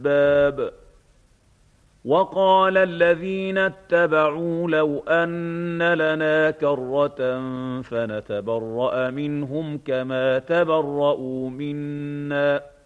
الْأَسْبَابِ وَقَالَ الَّذِينَ اتَّبَعُوا لَوْ أَنَّ لَنَا كَرَّةً فَنَتَبَرَّأَ مِنْهُمْ كَمَا تَبَرَّءُوا مِنَّا